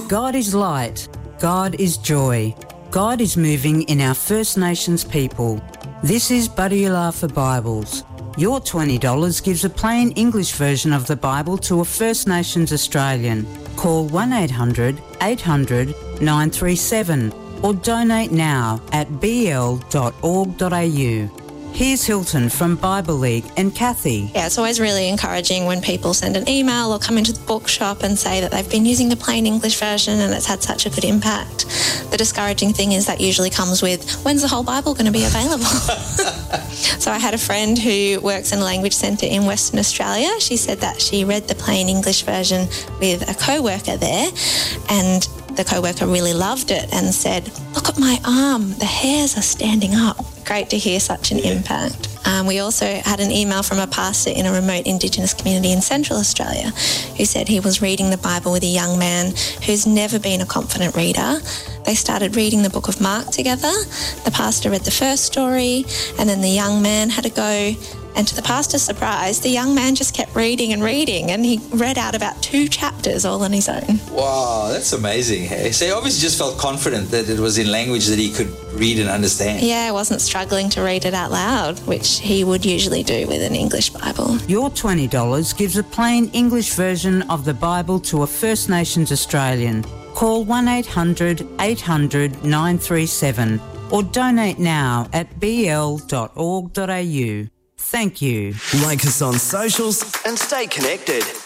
God is light. God is joy. God is moving in our First Nations people. This is Buddy for Bibles. Your $20 gives a plain English version of the Bible to a First Nations Australian. Call 1-800-800-937 or donate now at bl.org.au. Here's Hilton from Bible League and Kathy. Yeah, it's always really encouraging when people send an email or come into the bookshop and say that they've been using the plain English version and it's had such a good impact. The discouraging thing is that usually comes with, when's the whole Bible going to be available? So I had a friend who works in a language centre in Western Australia. She said that she read the plain English version with a co-worker there, and the co-worker really loved it and said, look at my arm, the hairs are standing up. Great to hear such an impact. We also had an email from a pastor in a remote Indigenous community in Central Australia who said he was reading the Bible with a young man who's never been a confident reader. They started reading the book of Mark together. The pastor read the first story and then the young man had a go. And to the pastor's surprise, the young man just kept reading and he read out about 2 chapters all on his own. Wow, that's amazing. Hey? So he obviously just felt confident that it was in language that he could read and understand. Yeah, I wasn't struggling to read it out loud, which he would usually do with an English Bible. Your $20 gives a plain English version of the Bible to a First Nations Australian. Call 1-800-800-937 or donate now at bl.org.au. Thank you. Like us on socials and stay connected.